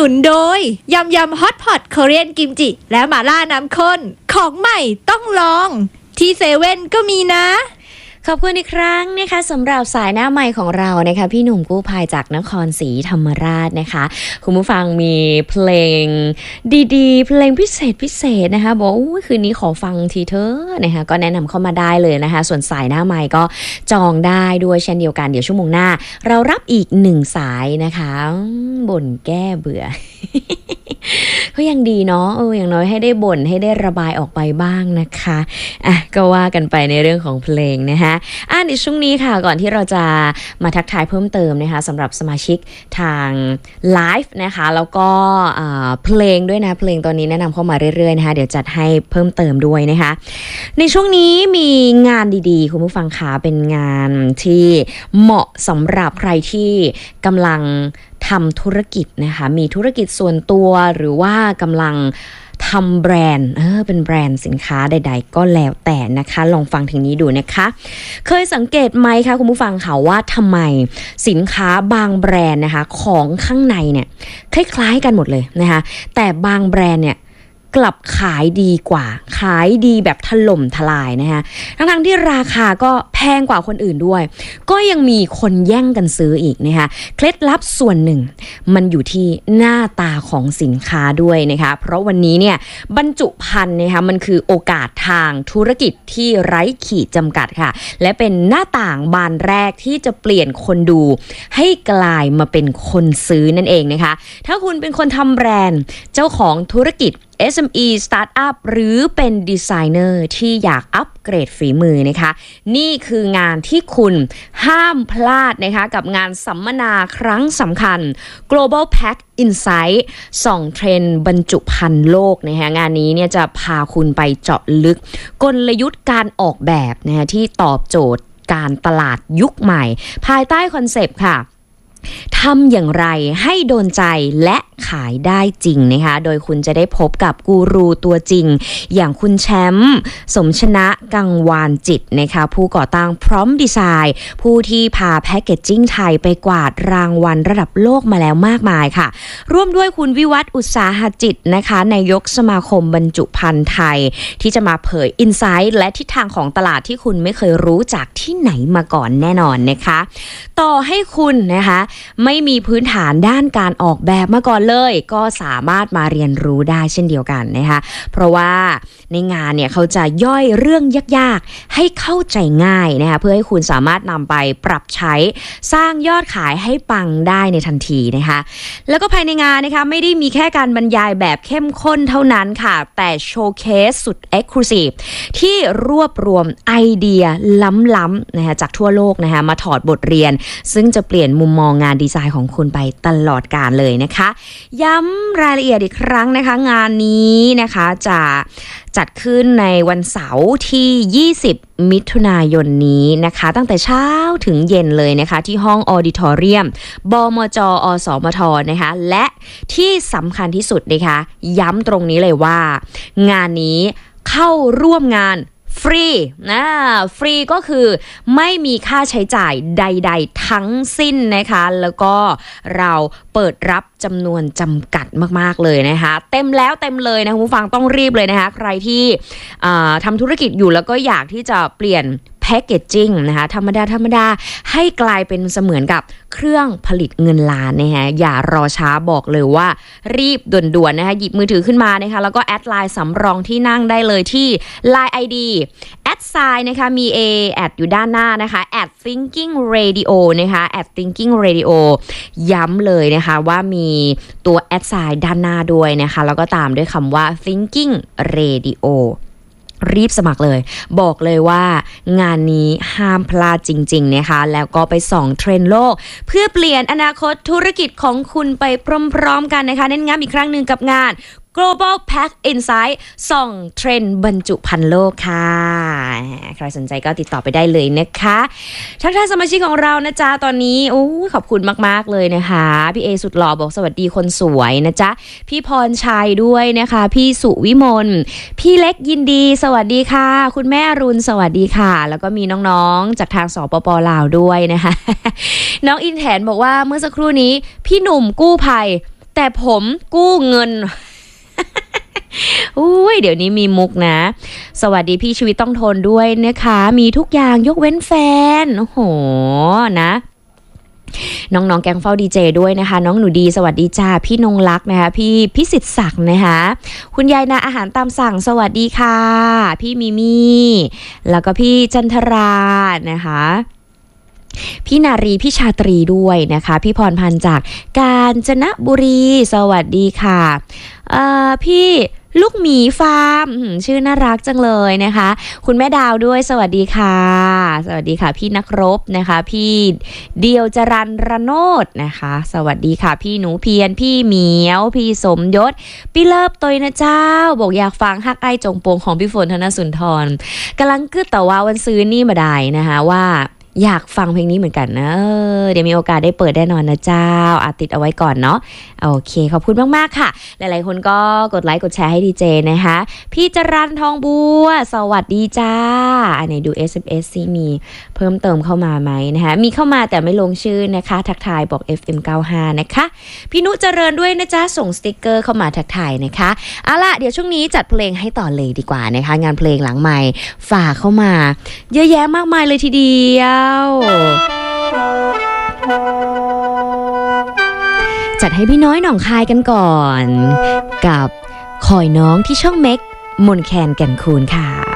นุนโดยยำฮอตพอตเกาหลีกิมจิและหม่าล่าน้ำข้นของใหม่ต้องลองที่เซเว่นก็มีนะขอบคุณอีกครั้งนะคะสำหรับสายหน้าใหม่ของเรานะคะพี่หนุ่มกู้ภัยจากนครศรีธรรมราชนะคะคุณผู้ฟังมีเพลงดีๆเพลงพิเศษนะคะบอกคืนนี้ขอฟังทีเถอะนะคะก็แนะนำเข้ามาได้เลยนะคะส่วนสายหน้าใหม่ก็จองได้ด้วยเช่นเดียวกันเดี๋ยวชั่วโมงหน้าเรารับอีก1สายนะคะบ่นแก้เบื่อ ก็ยังดีเนาะอย่างน้อยให้ได้บ่นให้ได้ระบายออกไปบ้างนะคะก็ว่ากันไปในเรื่องของเพลงนะคะในช่วงนี้ค่ะก่อนที่เราจะมาทักทายเพิ่มเติมนะคะสำหรับสมาชิกทางไลฟ์นะคะแล้วก็เพลงด้วยนะเพลงตอนนี้แนะนำเข้ามาเรื่อยๆนะคะเดี๋ยวจัดให้เพิ่มเติมด้วยนะคะในช่วงนี้มีงานดีๆคุณผู้ฟังคะเป็นงานที่เหมาะสำหรับใครที่กำลังทำธุรกิจนะคะมีธุรกิจส่วนตัวหรือว่ากำลังทำแบรนด์เป็นแบรนด์สินค้าใดๆก็แล้วแต่นะคะลองฟังถึงนี้ดูนะคะเคยสังเกตไหมคะคุณผู้ฟังค่ะว่าทำไมสินค้าบางแบรนด์นะคะของข้างในเนี่ยคล้ายๆกันหมดเลยนะคะแต่บางแบรนด์เนี่ยกลับขายดีกว่าขายดีแบบถล่มทลายนะคะทั้งที่ราคาก็แพงกว่าคนอื่นด้วยก็ยังมีคนแย่งกันซื้ออีกนะคะเคล็ดลับส่วนหนึ่งมันอยู่ที่หน้าตาของสินค้าด้วยนะคะเพราะวันนี้เนี่ยบรรจุภัณฑ์นะคะมันคือโอกาสทางธุรกิจที่ไร้ขีดจำกัดค่ะและเป็นหน้าต่างบานแรกที่จะเปลี่ยนคนดูให้กลายมาเป็นคนซื้อนั่นเองนะคะถ้าคุณเป็นคนทำแบรนด์เจ้าของธุรกิจSME Startup หรือเป็นดีไซเนอร์ที่อยากอัปเกรดฝีมือนะคะนี่คืองานที่คุณห้ามพลาดนะคะกับงานสัมมนาครั้งสำคัญ Global Pack Insight ส่องเทรนด์บรรจุภัณฑ์โลกนะคะงานนี้เนี่ยจะพาคุณไปเจาะลึกกลยุทธ์การออกแบบนะคะที่ตอบโจทย์การตลาดยุคใหม่ภายใต้คอนเซปต์ค่ะทำอย่างไรให้โดนใจและขายได้จริงนะคะโดยคุณจะได้พบกับกูรูตัวจริงอย่างคุณแชมป์สมชนะกังวานจิตนะคะผู้ก่อตั้งพร้อมดีไซน์ผู้ที่พาแพคเกจจิ้งไทยไปกวาดรางวัลระดับโลกมาแล้วมากมายค่ะร่วมด้วยคุณวิวัฒน์อุตสาหจิตนะคะนายกสมาคมบรรจุภัณฑ์ไทยที่จะมาเผยอินไซต์และทิศทางของตลาดที่คุณไม่เคยรู้จากที่ไหนมาก่อนแน่นอนนะคะต่อให้คุณนะคะไม่มีพื้นฐานด้านการออกแบบมาก่อนเลยก็สามารถมาเรียนรู้ได้เช่นเดียวกันนะคะเพราะว่าในงานเนี่ยเขาจะย่อยเรื่องยากๆให้เข้าใจง่ายนะคะเพื่อให้คุณสามารถนำไปปรับใช้สร้างยอดขายให้ปังได้ในทันทีนะคะแล้วก็ภายในงานนะคะไม่ได้มีแค่การบรรยายแบบเข้มข้นเท่านั้นค่ะแต่โชว์เคสสุด Exclusive ที่รวบรวมไอเดียล้ำๆนะคะจากทั่วโลกนะคะมาถอดบทเรียนซึ่งจะเปลี่ยนมุมมองงานดีไซน์ของคุณไปตลอดกาลเลยนะคะย้ำรายละเอียดอีกครั้งนะคะงานนี้นะคะจะจัดขึ้นในวันเสาร์ที่20มิถุนายนนี้นะคะตั้งแต่เช้าถึงเย็นเลยนะคะที่ห้องออดิทอเรียมบมจอสมทนะคะและที่สำคัญที่สุดนะคะย้ำตรงนี้เลยว่างานนี้เข้าร่วมงานฟรีฟรีก็คือไม่มีค่าใช้จ่ายใดๆทั้งสิ้นนะคะแล้วก็เราเปิดรับจำนวนจำกัดมากๆเลยนะคะเต็มแล้วเต็มเลยนะคุณผู้ฟังต้องรีบเลยนะคะใครที่ทำธุรกิจอยู่แล้วก็อยากที่จะเปลี่ยนแพคเกจจิ้งนะคะธรรมดาให้กลายเป็นเสมือนกับเครื่องผลิตเงินล้านนะคะอย่ารอช้าบอกเลยว่ารีบด่วนๆนะคะหยิบมือถือขึ้นมานะคะแล้วก็แอดไลน์สำรองที่นั่งได้เลยที่ Line ID แอดไซน์นะคะมี A แอดอยู่ด้านหน้านะคะ @thinking radio นะคะ @thinking radio ย้ำเลยนะคะว่ามีตัวแอดไซน์ด้านหน้าด้วยนะคะแล้วก็ตามด้วยคำว่า thinking radioรีบสมัครเลยบอกเลยว่างานนี้ห้ามพลาดจริงๆนะคะแล้วก็ไปส่องเทรนด์โลกเพื่อเปลี่ยนอนาคตธุรกิจของคุณไปพร้อมๆกันนะคะเน้นย้ำอีกครั้งหนึ่งกับงาน Global Pack Insight ส่องเทรนด์บรรจุภัณฑ์โลกค่ะใครสนใจก็ติดต่อไปได้เลยนะคะทักทายสมาชิกของเรานะจ๊ะตอนนี้ขอบคุณมากๆเลยนะคะพี่เอสุดหล่อบอกสวัสดีคนสวยนะจ๊ะพี่พรชัยด้วยนะคะพี่สุวิมลพี่เล็กยินดีสวัสดีค่ะคุณแม่อรุณสวัสดีค่ะแล้วก็มีน้องๆจากทางสปป.ลาวด้วยนะคะน้องอินแถนบอกว่าเมื่อสักครู่นี้พี่หนุ่มกู้ภัยแต่ผมกู้เงิน อุ้ยเดี๋ยวนี้มีมุกนะ สวัสดีพี่ชีวิตต้องทนด้วยนะคะมีทุกอย่างยกเว้นแฟนโอ้โหนะน้องๆแกงเฝ้าดีเจด้วยนะคะน้องหนูดีสวัสดีจ้าพี่นงลักษ์นะคะพี่พิสิทธิ์ศักดิ์นะคะคุณยายนาอาหารตามสั่งสวัสดีค่ะพี่มิมี่แล้วก็พี่จันทรานะคะพี่นารีพี่ชาตรีด้วยนะคะพี่พรพันธ์จากกาญจนบุรีสวัสดีค่ะพี่ลูกหมีฟาร์มชื่อน่ารักจังเลยนะคะคุณแม่ดาวด้วยสวัสดีค่ะสวัสดีค่ะพี่นักรบนะคะพี่เดียวจรันระโนดนะคะสวัสดีค่ะพี่หนูเพียรพี่เหมียวพี่สมยศพี่เลิฟตยนะเจ้าบอกอยากฟังฮักไอจงโปงของพี่ฝนธนสุนทรกำลังกึดแต่ว่าวันซื้อนี่มาได้นะคะว่าอยากฟังเพลงนี้เหมือนกันนะเดี๋ยวมีโอกาสได้เปิดแน่นอนนะเจ้าติดเอาไว้ก่อนเนาะโอเคขอบคุณมากๆค่ะหลายๆคนก็กดไลค์กดแชร์ให้ดีเจนะคะพี่จรันทองบัวสวัสดีจ้าอันไหนดู SMS ซิมีเพิ่มเติมเข้ามาไหมนะคะมีเข้ามาแต่ไม่ลงชื่อนะคะทักทายบอก FM95 นะคะพี่นุเจริญด้วยนะจ๊ะส่งสติกเกอร์เข้ามาทักทายนะคะเอาล่ะเดี๋ยวช่วงนี้จัดเพลงให้ต่อเลยดีกว่านะคะงานเพลงหลังใหม่ฝากเข้ามาเยอะแยะมากมายเลยทีเดียวจัดให้พี่น้อยหนองคายกันก่อนกับคอยน้องที่ช่องเม็กมนแคนแก่นคูนค่ะ